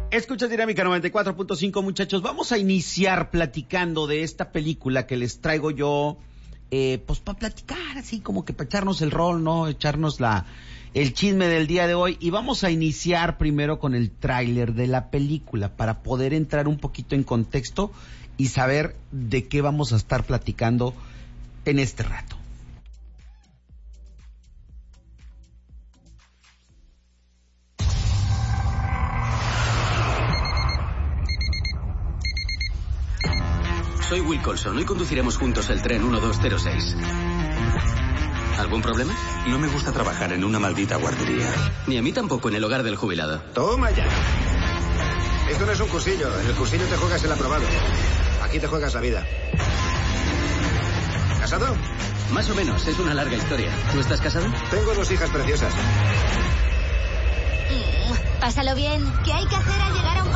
Escuchas Dinámica 94.5, muchachos. Vamos a iniciar platicando de esta película que les traigo yo, pues para platicar, así como que para echarnos el rol, ¿no? Echarnos el chisme del día de hoy. Y vamos a iniciar primero con el tráiler de la película para poder entrar un poquito en contexto y saber de qué vamos a estar platicando en este rato. Soy Will Colson. Hoy conduciremos juntos el tren 1206. ¿Algún problema? No me gusta trabajar en una maldita guardería. Ni a mí tampoco en el hogar del jubilado. Toma ya. Esto no es un cursillo. En el cursillo te juegas el aprobado. Aquí te juegas la vida. ¿Casado? Más o menos. Es una larga historia. ¿Tú estás casado? Tengo 2 hijas preciosas. Pásalo bien. ¿Qué hay que hacer?